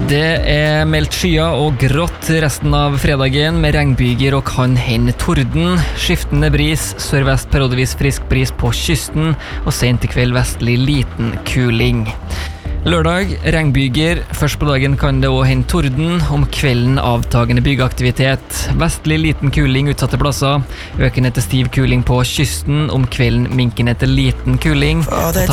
Det meldt skyer og grått resten av fredagen med regnbyger og kan hende torden. Skiftende bris, sørvest periodevis frisk bris på kysten og sent i kveld vestlig liten kuling. Lørdag, regnbyger. Først på dagen kan det også hende torden. Om kvelden avtagende byggeaktivitet. Vestlig liten kuling utsatte plasser. Økende til stiv kuling på kysten. Om kvelden minkende til liten kuling. Og